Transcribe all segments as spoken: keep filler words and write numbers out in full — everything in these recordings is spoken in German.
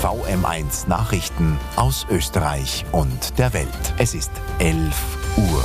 V M eins Nachrichten aus Österreich und der Welt. Es ist elf Uhr.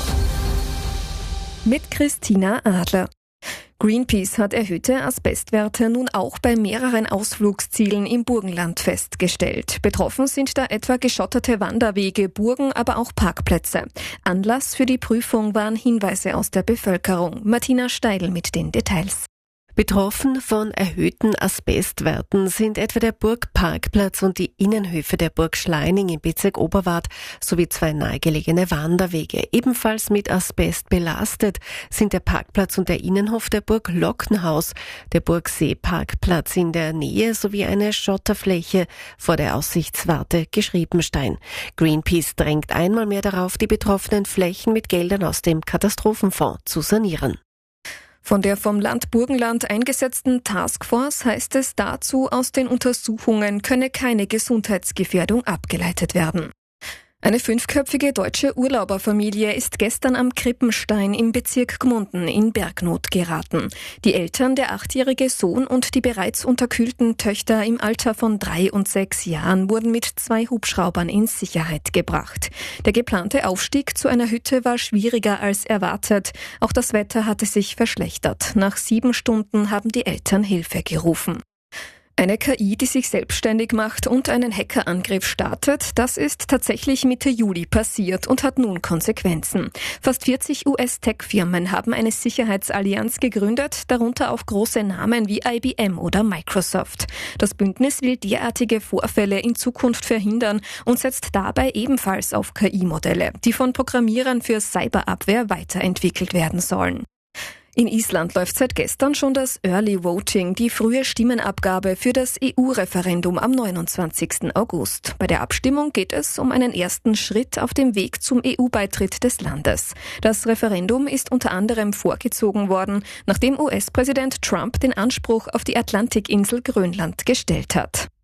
Mit Christina Adler. Greenpeace hat erhöhte Asbestwerte nun auch bei mehreren Ausflugszielen im Burgenland festgestellt. Betroffen sind da etwa geschotterte Wanderwege, Burgen, aber auch Parkplätze. Anlass für die Prüfung waren Hinweise aus der Bevölkerung. Martina Steidl mit den Details. Betroffen von erhöhten Asbestwerten sind etwa der Burgparkplatz und die Innenhöfe der Burg Schleining im Bezirk Oberwart sowie zwei nahegelegene Wanderwege. Ebenfalls mit Asbest belastet sind der Parkplatz und der Innenhof der Burg Lockenhaus, der Burgseeparkplatz in der Nähe sowie eine Schotterfläche vor der Aussichtswarte Geschriebenstein. Greenpeace drängt einmal mehr darauf, die betroffenen Flächen mit Geldern aus dem Katastrophenfonds zu sanieren. Von der vom Land Burgenland eingesetzten Taskforce heißt es dazu, aus den Untersuchungen könne keine Gesundheitsgefährdung abgeleitet werden. Eine fünfköpfige deutsche Urlauberfamilie ist gestern am Krippenstein im Bezirk Gmunden in Bergnot geraten. Die Eltern, der achtjährige Sohn und die bereits unterkühlten Töchter im Alter von drei und sechs Jahren wurden mit zwei Hubschraubern in Sicherheit gebracht. Der geplante Aufstieg zu einer Hütte war schwieriger als erwartet. Auch das Wetter hatte sich verschlechtert. Nach sieben Stunden haben die Eltern Hilfe gerufen. Eine K I, die sich selbstständig macht und einen Hackerangriff startet, das ist tatsächlich Mitte Juli passiert und hat nun Konsequenzen. Fast vierzig U S-Tech-Firmen haben eine Sicherheitsallianz gegründet, darunter auch große Namen wie I B M oder Microsoft. Das Bündnis will derartige Vorfälle in Zukunft verhindern und setzt dabei ebenfalls auf K I-Modelle, die von Programmierern für Cyberabwehr weiterentwickelt werden sollen. In Island läuft seit gestern schon das Early Voting, die frühe Stimmenabgabe für das E U-Referendum am neunundzwanzigsten August. Bei der Abstimmung geht es um einen ersten Schritt auf dem Weg zum E U-Beitritt des Landes. Das Referendum ist unter anderem vorgezogen worden, nachdem U S-Präsident Trump den Anspruch auf die Atlantikinsel Grönland gestellt hat.